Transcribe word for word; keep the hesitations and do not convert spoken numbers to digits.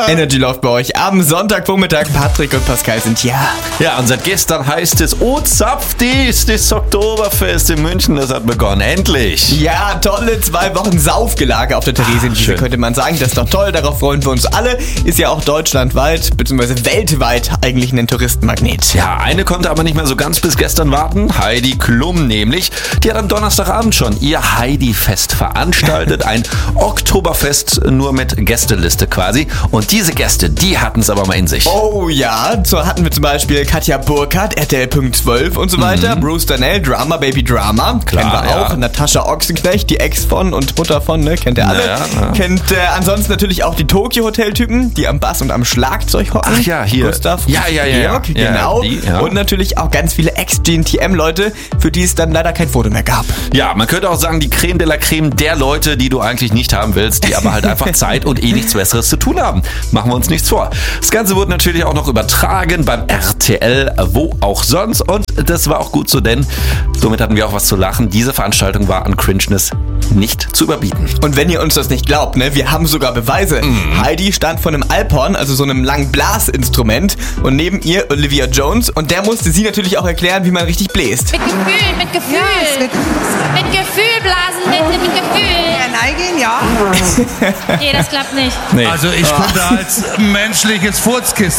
Energy läuft bei euch am Sonntagvormittag. Patrick und Pascal sind hier. Ja, und seit gestern heißt es, oh Zapfdies, das Oktoberfest in München, das hat begonnen. Endlich. Ja, tolle zwei Wochen Saufgelage auf der Theresienwiese, könnte man sagen. Das ist doch toll, darauf freuen wir uns alle. Ist ja auch deutschlandweit, beziehungsweise weltweit eigentlich ein Touristenmagnet. Ja, eine konnte aber nicht mehr so ganz bis gestern warten. Heidi Klum nämlich. Die hat am Donnerstagabend schon ihr Heidi-Fest veranstaltet. Ein Oktoberfest nur mit Gästeliste quasi. Und diese Gäste, die hatten es aber mal in sich. Oh ja, so hatten wir zum Beispiel Katja Burkhardt, R T L Punkt zwölf und so weiter. Mhm. Bruce Danell, Drama Baby Drama. Klar, kennen wir ja. auch. Natascha Ochsenknecht, die Ex von und Mutter von, ne? Kennt ihr alle. Ja, ja. Kennt äh, ansonsten natürlich auch die Tokyo-Hotel-Typen, die am Bass und am Schlagzeug hocken. Ach ja, hier. Gustav, Ja, ja, ja, Georg, ja. genau. Ja, die, ja. Und natürlich auch ganz viele Ex-G N T M-Leute, für die es dann leider kein Foto mehr gab. Ja, man könnte auch sagen, die Creme de la Creme der Leute, die du eigentlich nicht haben willst, die aber halt einfach Zeit und eh nichts Besseres zu tun haben. Machen wir uns nichts vor. Das Ganze wurde natürlich auch noch übertragen beim R T L, wo auch sonst. Und das war auch gut so, denn somit hatten wir auch was zu lachen. Diese Veranstaltung war an Cringeness nicht zu überbieten. Und wenn ihr uns das nicht glaubt, ne, wir haben sogar Beweise. Mm. Heidi stand vor einem Alphorn, also so einem langen Blasinstrument, und neben ihr Olivia Jones, und der musste sie natürlich auch erklären, wie man richtig bläst. Mit Gefühl, mit Gefühl. Ja, mit, mit Gefühl blasen, mit, mit Gefühl. Ja, nein, ja. Nee, das klappt nicht. Nee. Also ich könnte als menschliches Furzkissen